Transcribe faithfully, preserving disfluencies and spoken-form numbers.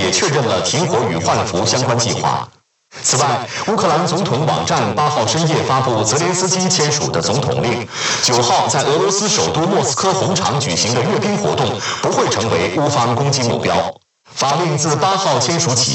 也确认了停火与换俘相关计划。此外，乌克兰总统网站八号深夜发布泽连斯基签署的总统令，九号在俄罗斯首都莫斯科红场举行的阅兵活动不会成为乌方攻击目标。法令自八号签署起。